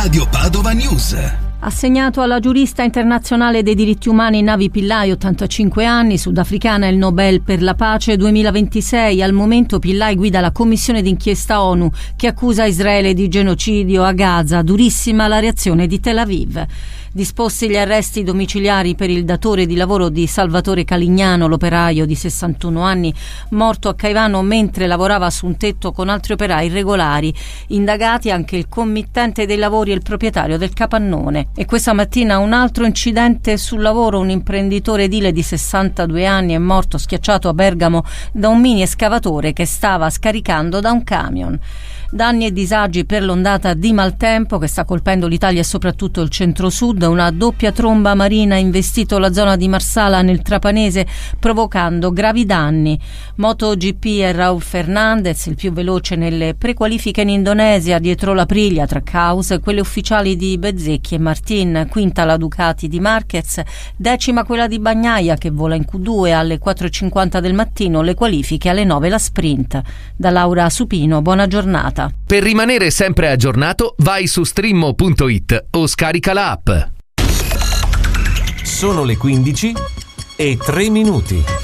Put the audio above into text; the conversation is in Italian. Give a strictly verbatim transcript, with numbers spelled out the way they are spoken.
Radio Padova News. Assegnato alla giurista internazionale dei diritti umani Navi Pillay, ottantacinque anni, sudafricana, il Nobel per la pace duemilaventisei. Al momento Pillay guida la commissione d'inchiesta ONU che accusa Israele di genocidio a Gaza. Durissima la reazione di Tel Aviv. Disposti gli arresti domiciliari per il datore di lavoro di Salvatore Calignano, l'operaio di sessantuno anni, morto a Caivano mentre lavorava su un tetto con altri operai irregolari. Indagati anche il committente dei lavori e il proprietario del capannone. E questa mattina un altro incidente sul lavoro. Un imprenditore edile di sessantadue anni è morto schiacciato a Bergamo da un mini escavatore che stava scaricando da un camion. Danni e disagi per l'ondata di maltempo che sta colpendo l'Italia e soprattutto il centro-sud. Una doppia tromba marina ha investito la zona di Marsala nel Trapanese, provocando gravi danni. MotoGP e Raul Fernandez, il più veloce nelle prequalifiche in Indonesia, dietro l'Aprilia tra caos, quelle ufficiali di Bezzecchi e Martin, quinta la Ducati di Marquez, decima quella di Bagnaia che vola in Q due alle quattro e cinquanta del mattino, le qualifiche alle nove la sprint. Da Laura Supino, buona giornata. Per rimanere sempre aggiornato, vai su streammo punto it o scarica la app. Sono le quindici e tre minuti.